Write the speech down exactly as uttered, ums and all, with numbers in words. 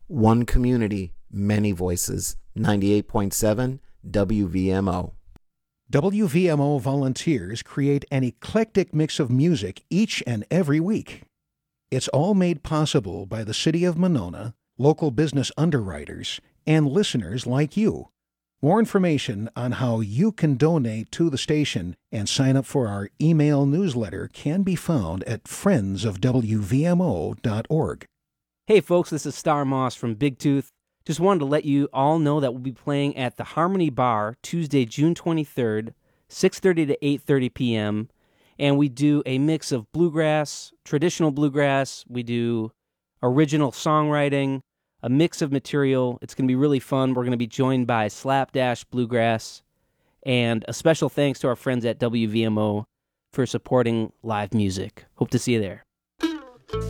One community, many voices. ninety-eight point seven W V M O. W V M O volunteers create an eclectic mix of music each and every week. It's all made possible by the City of Monona, local business underwriters, and listeners like you. More information on how you can donate to the station and sign up for our email newsletter can be found at friends of w v m o dot org. Hey folks, this is Star Moss from Big Tooth. Just wanted to let you all know that we'll be playing at the Harmony Bar Tuesday, June twenty-third, six thirty to eight thirty p.m., and we do a mix of bluegrass, traditional bluegrass, we do original songwriting, a mix of material. It's going to be really fun. We're going to be joined by Slapdash Bluegrass, and a special thanks to our friends at W V M O for supporting live music. Hope to see you there.